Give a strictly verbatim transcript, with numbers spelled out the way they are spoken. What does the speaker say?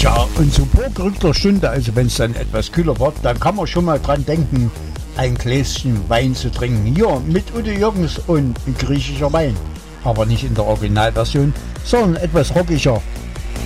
Ja, und zu vorgerückter Stunde, also wenn es dann etwas kühler wird, dann kann man schon mal dran denken, ein Gläschen Wein zu trinken. Hier mit Udo Jürgens und griechischer Wein. Aber nicht in der Originalversion, sondern etwas rockiger.